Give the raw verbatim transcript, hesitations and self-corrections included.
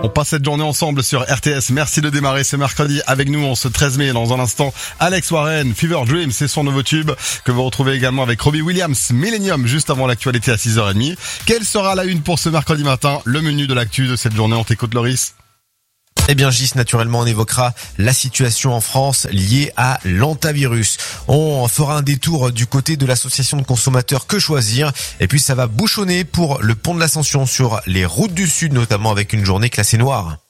On passe cette journée ensemble sur R T S. Merci de démarrer ce mercredi avec nous en ce treize mai. Dans un instant, Alex Warren, Fever Dream, c'est son nouveau tube que vous retrouvez également avec Robbie Williams, Millennium, juste avant l'actualité à six heures trente. Quelle sera la une pour ce mercredi matin? Le menu de l'actu de cette journée, on t'écoute Loris. Eh bien Gis, naturellement on évoquera la situation en France liée à l'hantavirus. On fera un détour du côté de l'association de consommateurs Que Choisir. Et puis ça va bouchonner pour le pont de l'Ascension sur les routes du Sud, notamment avec une journée classée noire.